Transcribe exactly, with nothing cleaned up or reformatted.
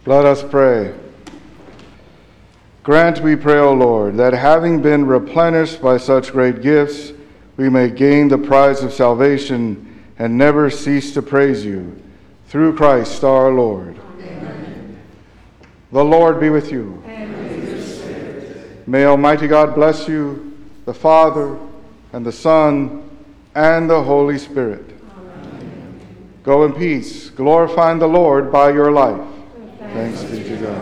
Let us pray. Grant, we pray, O Lord, that having been replenished by such great gifts, we may gain the prize of salvation and never cease to praise you. Through Christ our Lord. Amen. The Lord be with you. And with your spirit. May Almighty God bless you, the Father, and the Son, and the Holy Spirit. Amen. Go in peace, glorifying the Lord by your life. Thanks be to God.